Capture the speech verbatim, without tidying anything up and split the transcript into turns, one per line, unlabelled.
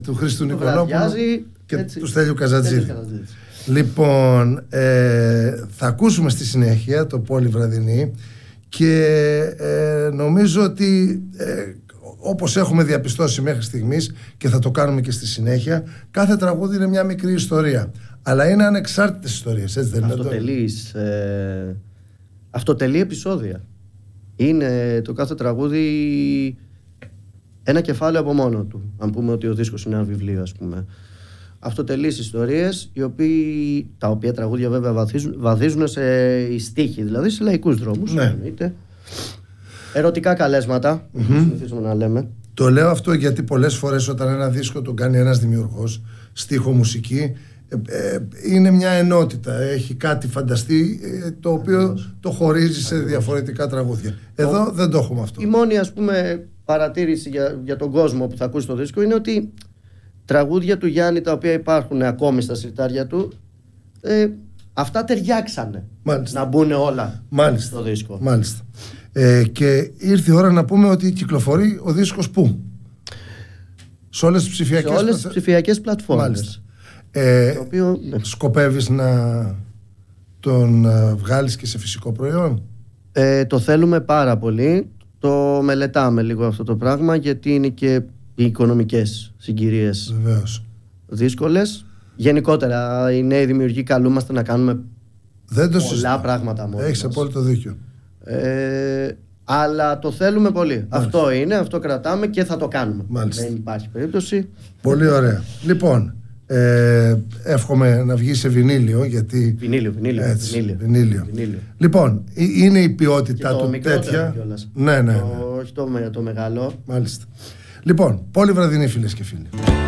του Χρήστου Νικολόπουλου και
έτσι,
του Στέλιου Καζατζίδη. Λοιπόν, ε, θα ακούσουμε στη συνέχεια το Πόλη Βραδινή και ε, νομίζω ότι ε, όπως έχουμε διαπιστώσει μέχρι στιγμής και θα το κάνουμε και στη συνέχεια, κάθε τραγούδι είναι μια μικρή ιστορία, αλλά είναι ανεξάρτητες ιστορίες, έτσι δεν είναι?
Αυτοτελείς, ε, αυτοτελή επεισόδια. Είναι το κάθε τραγούδι ένα κεφάλαιο από μόνο του. Αν πούμε ότι ο δίσκος είναι ένα βιβλίο, ας πούμε. Αυτοτελείς ιστορίες, οι οποίοι, τα οποία τραγούδια βέβαια βαδίζουν, βαδίζουν σε στίχοι, δηλαδή σε λαϊκούς δρόμους.
Ναι.
Είτε. Ερωτικά καλέσματα, mm-hmm. συνηθίζουμε να λέμε.
Το λέω αυτό γιατί πολλές φορές όταν ένα δίσκο το κάνει ένας δημιουργός, στίχο, μουσική, ε, ε, είναι μια ενότητα, έχει κάτι φανταστεί, ε, το οποίο Ακριβώς. το χωρίζει σε διαφορετικά τραγούδια. Εδώ ο, δεν το έχουμε αυτό.
Η μόνη, ας πούμε, παρατήρηση για, για τον κόσμο που θα ακούσει το δίσκο είναι ότι τραγούδια του Γιάννη τα οποία υπάρχουν ακόμη στα συρτάρια του, ε, αυτά ταιριάξανε. Μάλιστα. Να μπουν όλα
Μάλιστα.
στο δίσκο.
Μάλιστα. Ε, και ήρθε η ώρα να πούμε ότι κυκλοφορεί ο δίσκος πού? Σε όλες τις ψηφιακές,
σε όλες τις ψηφιακές πλατφόρμες.
Μάλιστα. Ε, το οποίο, ναι. Σκοπεύεις να τον uh, βγάλεις και σε φυσικό προϊόν?
Ε, το θέλουμε πάρα πολύ. Το μελετάμε λίγο αυτό το πράγμα, γιατί είναι και οι οικονομικές συγκυρίες
Βεβαίως.
δύσκολες. Γενικότερα οι νέοι δημιουργοί καλούμαστε να κάνουμε
Δεν το
πολλά
συζητώ.
πράγματα μόνοι μας.
Έχεις απόλυτο δίκιο.
Ε, αλλά το θέλουμε πολύ. Μάλιστα. Αυτό είναι, αυτό κρατάμε και θα το κάνουμε.
Μάλιστα.
Δεν υπάρχει περίπτωση.
Πολύ ωραία. Λοιπόν, ε, εύχομαι να βγει σε βινίλιο, γιατί...
Βινίλιο, βινίλιο.
Έτσι,
βινίλιο.
βινίλιο.
βινίλιο.
Λοιπόν, είναι η ποιότητά του τέτοια.
Κιόλας.
Ναι, ναι, ναι.
Το, όχι το, το μεγάλο.
Μάλιστα. Λοιπόν, Πόλη Βραδινή, φίλες και φίλοι.